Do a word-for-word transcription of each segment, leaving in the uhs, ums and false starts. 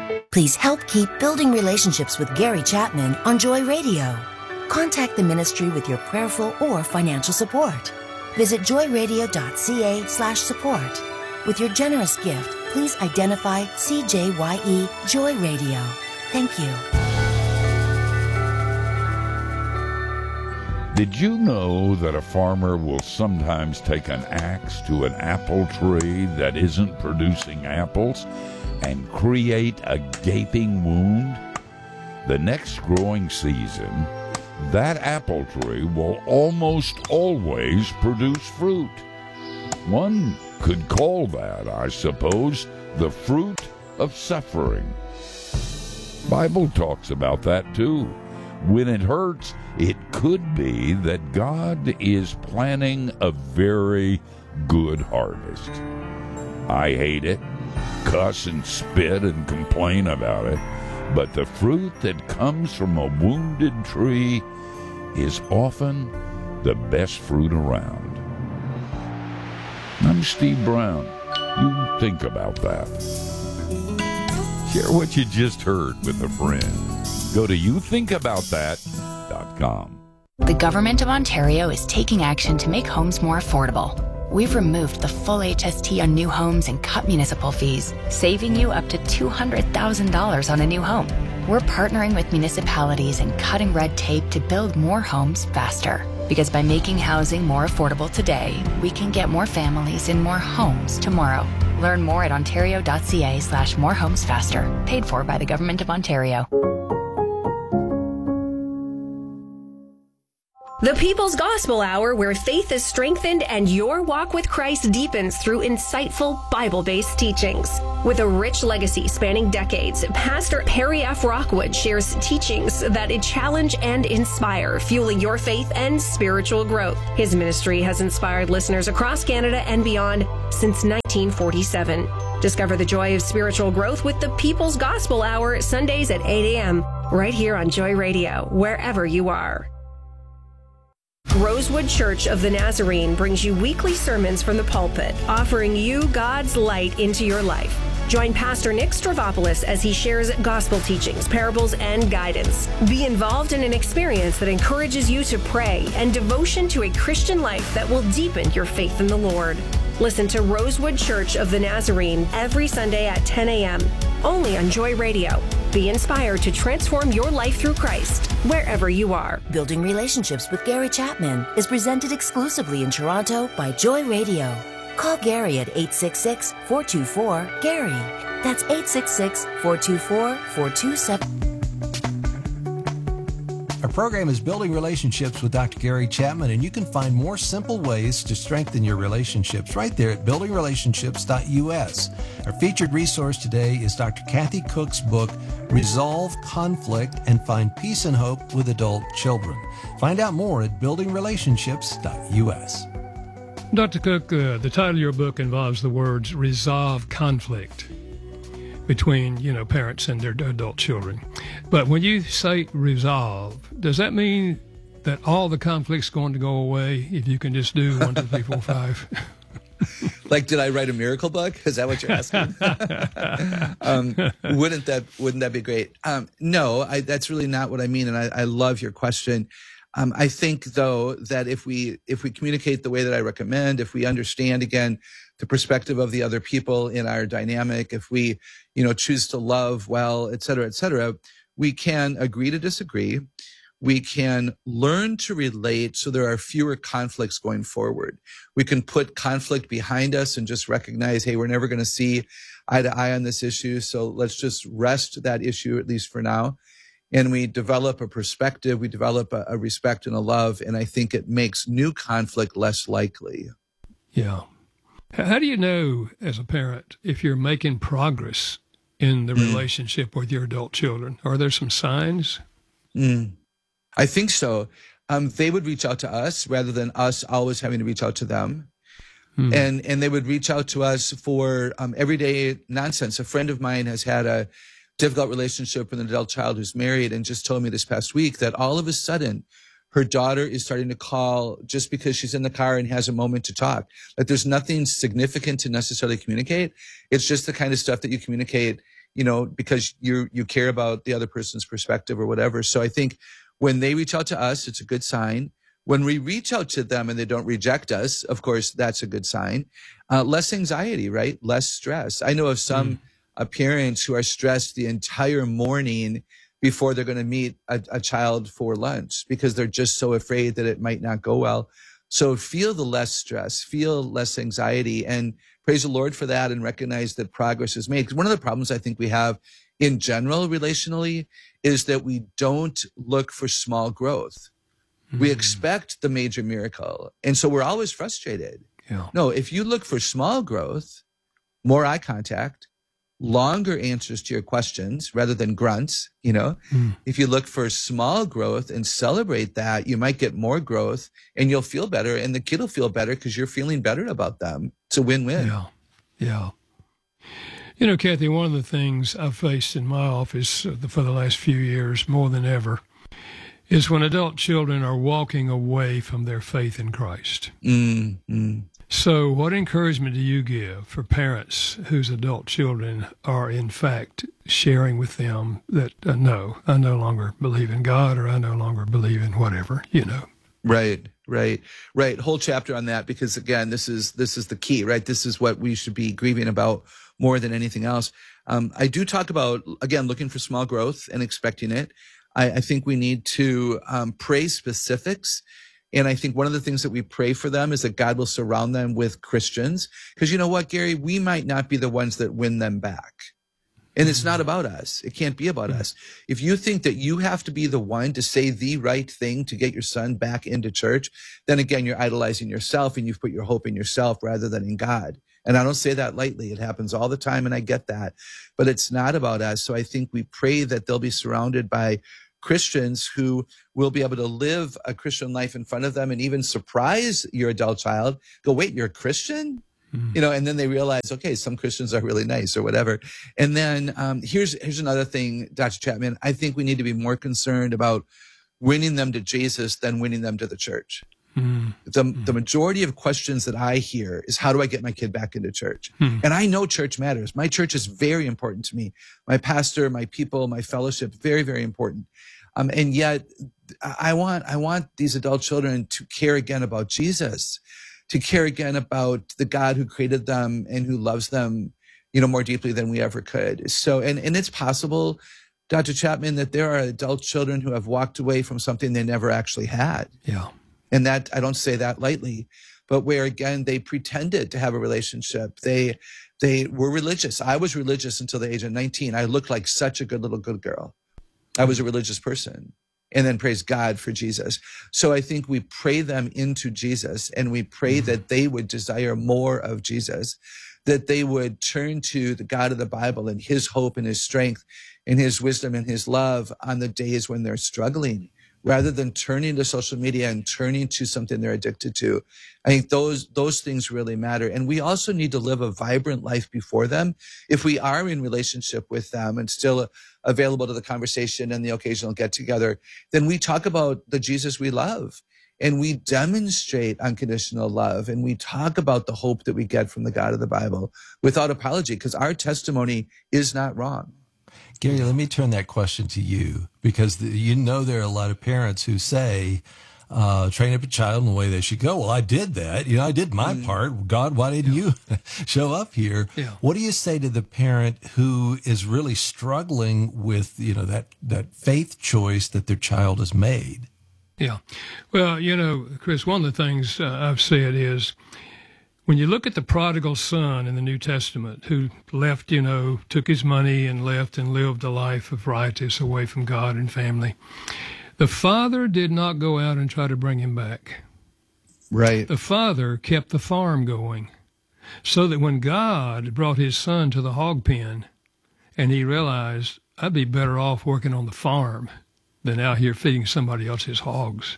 Please help keep building relationships with Gary Chapman on Joy Radio. Contact the ministry with your prayerful or financial support. Visit joyradio.ca slash support. With your generous gift, please identify C J Y E Joy Radio. Thank you. Did you know that a farmer will sometimes take an axe to an apple tree that isn't producing apples and create a gaping wound? The next growing season, that apple tree will almost always produce fruit. One could call that, I suppose, the fruit of suffering. Bible talks about that too. When it hurts, it could be that God is planning a very good harvest. I hate it, cuss and spit and complain about it, but the fruit that comes from a wounded tree is often the best fruit around. I'm Steve Brown. You think about that. Share what you just heard with a friend. Go to you think about that dot com. The Government of Ontario is taking action to make homes more affordable. We've removed the full H S T on new homes and cut municipal fees, saving you up to two hundred thousand dollars on a new home. We're partnering with municipalities and cutting red tape to build more homes faster. Because by making housing more affordable today, we can get more families in more homes tomorrow. Learn more at ontario.ca slash more homes faster. Paid for by the Government of Ontario. The People's Gospel Hour, where faith is strengthened and your walk with Christ deepens through insightful Bible-based teachings. With a rich legacy spanning decades, Pastor Perry F. Rockwood shares teachings that challenge and inspire, fueling your faith and spiritual growth. His ministry has inspired listeners across Canada and beyond since nineteen forty-seven. Discover the joy of spiritual growth with the People's Gospel Hour, Sundays at eight a.m., right here on Joy Radio, wherever you are. Rosewood Church of the Nazarene brings you weekly sermons from the pulpit, offering you God's light into your life. Join Pastor Nick Stravopoulos as he shares gospel teachings, parables, and guidance. Be involved in an experience that encourages you to pray and devotion to a Christian life that will deepen your faith in the Lord. Listen to Rosewood Church of the Nazarene every Sunday at ten a.m., only on Joy Radio. Be inspired to transform your life through Christ, wherever you are. Building Relationships with Gary Chapman is presented exclusively in Toronto by Joy Radio. Call Gary at eight six six, four two four, Gary. That's eight six six, four two four, four two seven. Our program is Building Relationships with Doctor Gary Chapman, and you can find more simple ways to strengthen your relationships right there at building relationships dot u s. Our featured resource today is Doctor Kathy Cook's book, Resolve Conflict and Find Peace and Hope with Adult Children. Find out more at building relationships dot u s. Doctor Cook, uh, the title of your book involves the words resolve conflict between, you know, parents and their adult children. But when you say resolve, does that mean that all the conflict's going to go away if you can just do one, two, three, four, five? Like, did I write a miracle book? Is that what you're asking? um, wouldn't that wouldn't that be great? Um, no, I, that's really not what I mean, and I, I love your question. Um, I think, though, that if we if we communicate the way that I recommend, if we understand, again, the perspective of the other people in our dynamic, if we, you know, choose to love well, et cetera, et cetera, we can agree to disagree. We can learn to relate so there are fewer conflicts going forward. We can put conflict behind us and just recognize, hey, we're never going to see eye to eye on this issue, so let's just rest that issue, at least for now. And we develop a perspective, we develop a, a respect and a love, and I think it makes new conflict less likely. Yeah. How do you know, as a parent, if you're making progress in the mm. relationship with your adult children? Are there some signs? Mm. I think so. Um, they would reach out to us rather than us always having to reach out to them. Mm. And and they would reach out to us for um, everyday nonsense. A friend of mine has had a difficult relationship with an adult child who's married and just told me this past week that all of a sudden her daughter is starting to call just because she's in the car and has a moment to talk. Like, there's nothing significant to necessarily communicate. It's just the kind of stuff that you communicate you know, because you you care about the other person's perspective or whatever. So I think when they reach out to us, it's a good sign. When we reach out to them and they don't reject us, of course, that's a good sign. Uh, less anxiety, right? Less stress. I know of some mm. uh, parents who are stressed the entire morning before they're going to meet a, a child for lunch because they're just so afraid that it might not go well. So feel the less stress, feel less anxiety, and praise the Lord for that and recognize that progress is made. Because one of the problems I think we have in general relationally is that we don't look for small growth. Mm. We expect the major miracle. And so we're always frustrated. Yeah. No, if you look for small growth, more eye contact, longer answers to your questions rather than grunts, you know, mm. if you look for small growth and celebrate that, you might get more growth and you'll feel better and the kid will feel better because you're feeling better about them. It's a win-win. Yeah. Yeah. You know, Kathy, one of the things I've faced in my office for the last few years more than ever is when adult children are walking away from their faith in Christ. Mm, mm. So what encouragement do you give for parents whose adult children are, in fact, sharing with them that, uh, no, I no longer believe in God or I no longer believe in whatever, you know? Right, right, right. Whole chapter on that because, again, this is this is the key, right? This is what we should be grieving about more than anything else. Um, I do talk about, again, looking for small growth and expecting it. I, I think we need to um, pray specifics. And I think one of the things that we pray for them is that God will surround them with Christians. Because you know what, Gary, we might not be the ones that win them back. And it's not about us. It can't be about us. If you think that you have to be the one to say the right thing to get your son back into church, then again, you're idolizing yourself and you've put your hope in yourself rather than in God. And I don't say that lightly. It happens all the time, and I get that. But it's not about us. So I think we pray that they'll be surrounded by Christians who will be able to live a Christian life in front of them and even surprise your adult child. Go, wait, you're a Christian? Mm-hmm. You know, and then they realize, okay, some Christians are really nice or whatever. And then um, here's here's another thing, Doctor Chapman. I think we need to be more concerned about winning them to Jesus than winning them to the church. Mm-hmm. The, the majority of questions that I hear is, how do I get my kid back into church? Mm-hmm. And I know church matters. My church is very important to me. My pastor, my people, my fellowship, very, very important. Um, and yet I want, I want these adult children to care again about Jesus, to care again about the God who created them and who loves them, you know, more deeply than we ever could. So, and, and it's possible, Doctor Chapman, that there are adult children who have walked away from something they never actually had. Yeah. And that, I don't say that lightly, but where again, they pretended to have a relationship. They, they were religious. I was religious until the age of nineteen. I looked like such a good little good girl. I was a religious person. And then praise God for Jesus. So I think we pray them into Jesus, and we pray mm-hmm. that they would desire more of Jesus, that they would turn to the God of the Bible and his hope and his strength and his wisdom and his love on the days when they're struggling, rather than turning to social media and turning to something they're addicted to. I think those those things really matter. And we also need to live a vibrant life before them. If we are in relationship with them and still available to the conversation and the occasional get together, then we talk about the Jesus we love. And we demonstrate unconditional love. And we talk about the hope that we get from the God of the Bible without apology, because our testimony is not wrong. Gary, let me turn that question to you, because the, you know there are a lot of parents who say, uh, train up a child in the way they should go. Well, I did that. You know, I did my mm. part. God, why didn't yeah. you show up here? Yeah. What do you say to the parent who is really struggling with, you know, that, that faith choice that their child has made? Yeah. Well, you know, Chris, one of the things uh, I've said is, when you look at the prodigal son in the New Testament, who left, you know, took his money and left and lived a life of righteousness away from God and family, the father did not go out and try to bring him back. Right. The father kept the farm going, so that when God brought his son to the hog pen and he realized, I'd be better off working on the farm than out here feeding somebody else's hogs,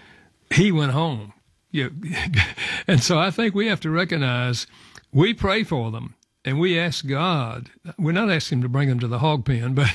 he went home. Yeah. And so I think we have to recognize we pray for them and we ask God. We're not asking him to bring them to the hog pen, but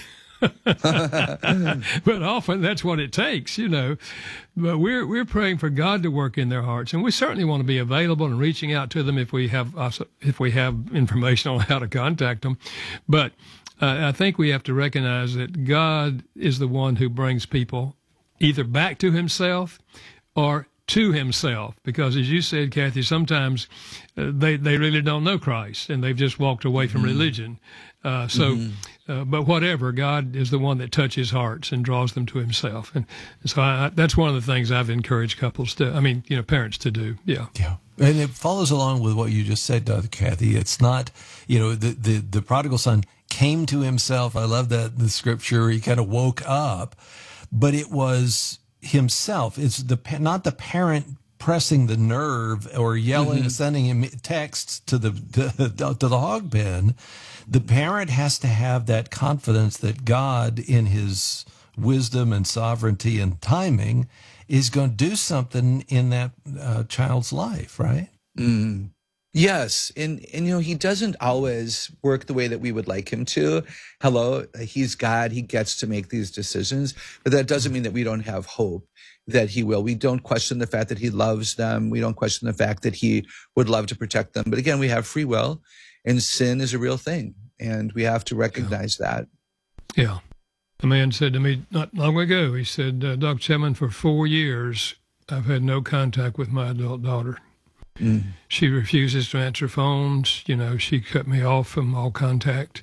but often that's what it takes, you know. But we're we're praying for God to work in their hearts, and we certainly want to be available and reaching out to them if we have if we have information on how to contact them. But Uh, I think we have to recognize that God is the one who brings people either back to himself or to himself, because as you said, Kathy, sometimes uh, they, they really don't know Christ and they've just walked away from mm-hmm. religion. Uh, so, mm-hmm. uh, but whatever, God is the one that touches hearts and draws them to himself. And, and so I, I, that's one of the things I've encouraged couples to, I mean, you know, parents to do. Yeah. Yeah. And it follows along with what you just said, Doctor Kathy. It's not, you know, the, the, the prodigal son came to himself. I love that, the scripture. He kind of woke up, but it was himself. It's the not the parent pressing the nerve or yelling, mm-hmm. sending him texts to the to, to the hog pen. The parent has to have that confidence that God, in his wisdom and sovereignty and timing, is going to do something in that uh, child's life, right? Mm. Yes. And, and, you know, he doesn't always work the way that we would like him to. Hello, he's God. He gets to make these decisions. But that doesn't mean that we don't have hope that he will. We don't question the fact that he loves them. We don't question the fact that he would love to protect them. But again, we have free will, and sin is a real thing. And we have to recognize yeah. that. Yeah. A man said to me not long ago, he said, uh, Doctor Chapman, for four years, I've had no contact with my adult daughter. Mm. She refuses to answer phones. You know, she cut me off from all contact.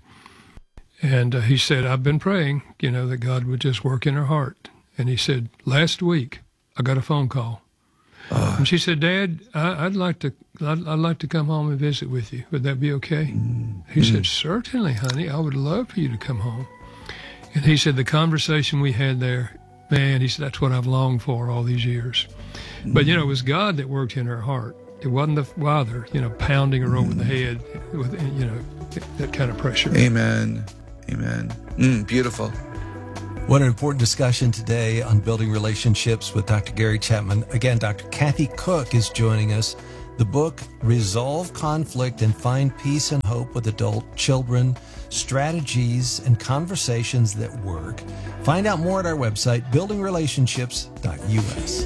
And uh, he said, I've been praying, you know, that God would just work in her heart. And he said, last week, I got a phone call. Uh, and she said, Dad, I, I'd like to I'd, I'd like to come home and visit with you. Would that be okay? Mm, he mm. said, certainly, honey. I would love for you to come home. And he said, the conversation we had there, man, he said, that's what I've longed for all these years. Mm. But, you know, it was God that worked in her heart. It wasn't the father, you know, pounding her mm. over the head with, you know, that kind of pressure. Amen. Amen. Mm, beautiful. What an important discussion today on building relationships with Doctor Gary Chapman. Again, Doctor Kathy Cook is joining us. The book, Resolve Conflict and Find Peace and Hope with Adult Children, Strategies and Conversations That Work. Find out more at our website, building relationships dot U S.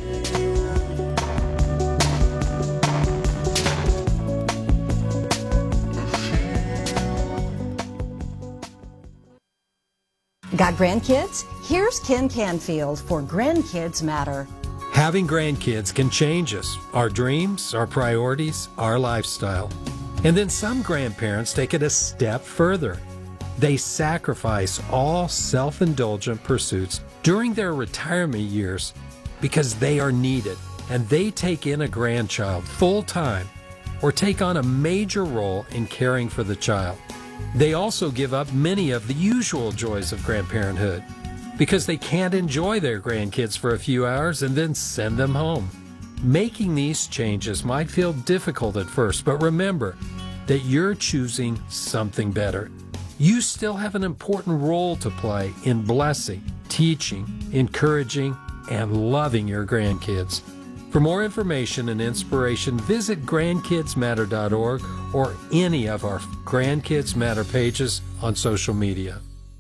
Got grandkids? Here's Ken Canfield for Grandkids Matter. Having grandkids can change us, our dreams, our priorities, our lifestyle. And then some grandparents take it a step further. They sacrifice all self-indulgent pursuits during their retirement years because they are needed, and they take in a grandchild full-time or take on a major role in caring for the child. They also give up many of the usual joys of grandparenthood because they can't enjoy their grandkids for a few hours and then send them home. Making these changes might feel difficult at first, but remember that you're choosing something better. You still have an important role to play in blessing, teaching, encouraging, and loving your grandkids. For more information and inspiration, visit grandkids matter dot org or any of our Grandkids Matter pages on social media.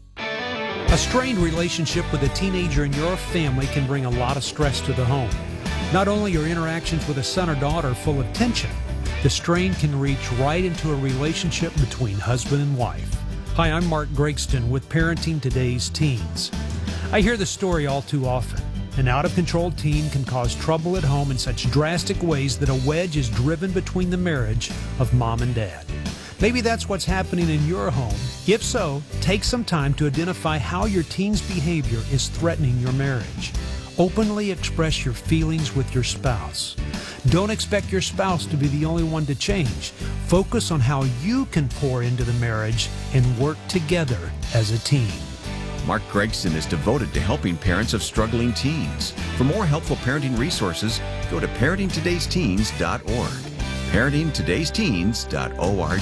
A strained relationship with a teenager in your family can bring a lot of stress to the home. Not only are interactions with a son or daughter full of tension, the strain can reach right into a relationship between husband and wife. Hi, I'm Mark Gregston with Parenting Today's Teens. I hear the story all too often. An out-of-control teen can cause trouble at home in such drastic ways that a wedge is driven between the marriage of mom and dad. Maybe that's what's happening in your home. If so, take some time to identify how your teen's behavior is threatening your marriage. Openly express your feelings with your spouse. Don't expect your spouse to be the only one to change. Focus on how you can pour into the marriage and work together as a team. Mark Gregston is devoted to helping parents of struggling teens. For more helpful parenting resources, go to parenting todays teens dot org. parenting todays teens dot org.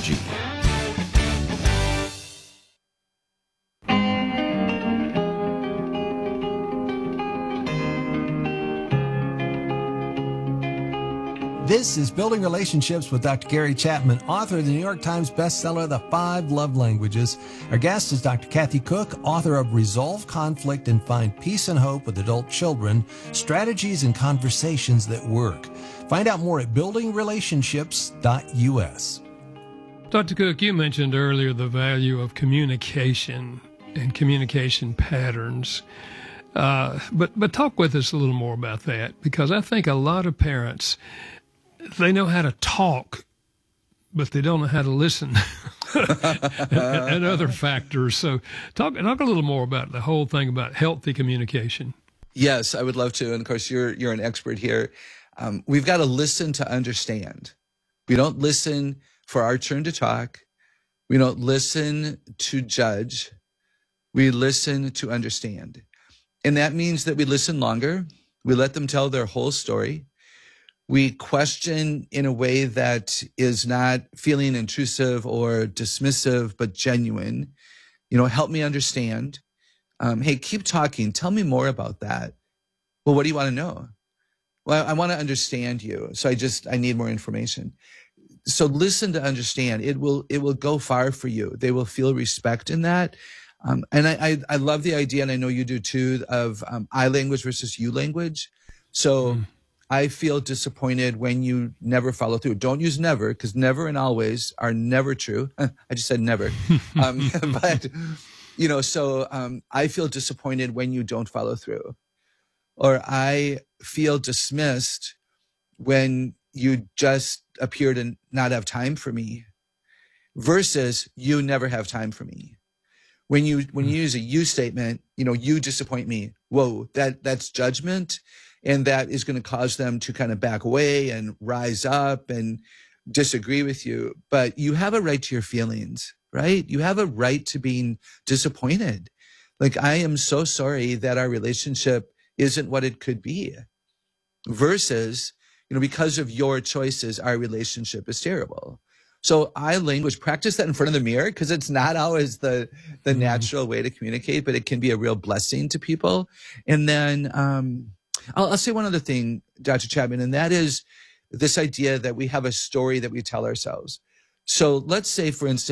This is Building Relationships with Doctor Gary Chapman, author of the New York Times bestseller, The Five Love Languages. Our guest is Doctor Kathy Cook, author of Resolve Conflict and Find Peace and Hope with Adult Children, Strategies and Conversations That Work. Find out more at building relationships dot U S. Doctor Cook, you mentioned earlier the value of communication and communication patterns. Uh, but but talk with us a little more about that, because I think a lot of parents, they know how to talk, but they don't know how to listen, and, and other factors. So talk talk a little more about the whole thing about healthy communication. Yes, I would love to. And of course, you're you're an expert here. Um, we've got to listen to understand. We don't listen for our turn to talk. We don't listen to judge. We listen to understand. And that means that we listen longer. We let them tell their whole story. We question in a way that is not feeling intrusive or dismissive, but genuine. You know, help me understand. Um, hey, keep talking. Tell me more about that. Well, what do you want to know? Well, I want to understand you. So I just, I need more information. So listen to understand. It will, it will go far for you. They will feel respect in that. Um, and I, I, I love the idea, and I know you do too, of um, I language versus you language. So mm. I feel disappointed when you never follow through. Don't use never, because never and always are never true. I just said never. um, but, you know, so um, I feel disappointed when you don't follow through. Or I feel dismissed when you just appear to not have time for me, versus you never have time for me. When you when you use a you statement, you know, you disappoint me. Whoa, that that's judgment, and that is going to cause them to kind of back away and rise up and disagree with you. But you have a right to your feelings, right? You have a right to being disappointed. Like, I am so sorry that our relationship isn't what it could be. Versus, you know, because of your choices, our relationship is terrible. So I language, practice that in front of the mirror, because it's not always the the natural way to communicate, but it can be a real blessing to people. And then um, I'll, I'll say one other thing, Doctor Chapman, and that is this idea that we have a story that we tell ourselves. So let's say, for instance,